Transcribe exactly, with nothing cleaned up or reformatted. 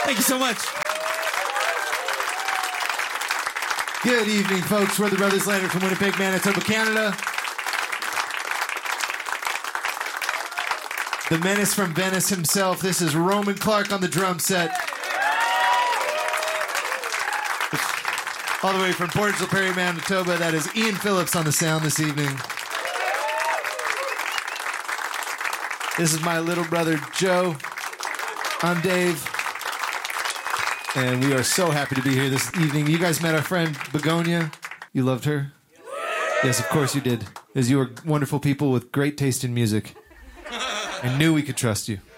Thank you so much. Good evening, folks. We're the Brothers Leonard from Winnipeg, Manitoba, Canada. The menace from Venice himself. This is Roman Clark on the drum set. All the way from Port Giles, Perry, Manitoba, that is Ian Phillips on the sound this evening. This is my little brother, Joe. I'm Dave. And we are so happy to be here this evening. You guys met our friend, Begonia. You loved her? Yes, of course you did. As you were wonderful people with great taste in music. I knew we could trust you.